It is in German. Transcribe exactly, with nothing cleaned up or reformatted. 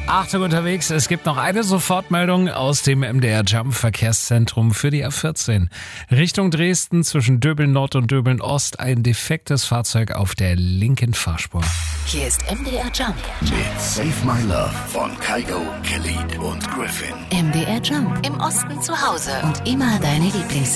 Achtung unterwegs, es gibt noch eine Sofortmeldung aus dem M D R Jump Verkehrszentrum für die A vierzehn. Richtung Dresden zwischen Döbeln Nord und Döbeln Ost ein defektes Fahrzeug auf der linken Fahrspur. Hier ist M D R Jump mit Save My Love von Kygo, Khalid und Griffin. M D R Jump. Im Osten zu Hause und immer deine Lieblings